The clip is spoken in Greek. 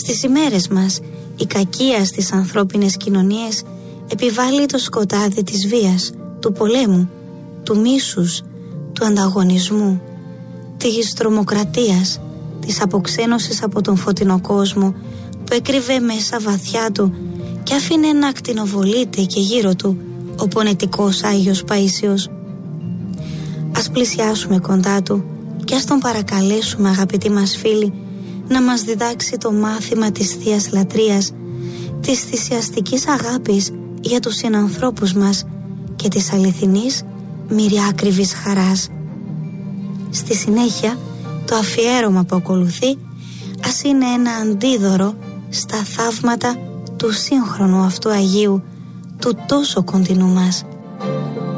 Στις ημέρες μας η κακία στις ανθρώπινες κοινωνίες επιβάλλει το σκοτάδι της βίας, του πολέμου, του μίσους, του ανταγωνισμού, της τρομοκρατίας, της αποξένωσης από τον φωτεινό κόσμο που έκρυβε μέσα βαθιά του και άφηνε να ακτινοβολείται και γύρω του ο πονετικός Άγιος Παΐσιος. Ας πλησιάσουμε κοντά του και ας τον παρακαλέσουμε, αγαπητοί μας φίλοι, να μας διδάξει το μάθημα της Θείας Λατρείας, της θυσιαστικής αγάπης για τους συνανθρώπους μας και της αληθινής μυριάκριβης χαράς. Στη συνέχεια, το αφιέρωμα που ακολουθεί ας είναι ένα αντίδωρο στα θαύματα του σύγχρονου αυτού Αγίου, του τόσο κοντινού μας.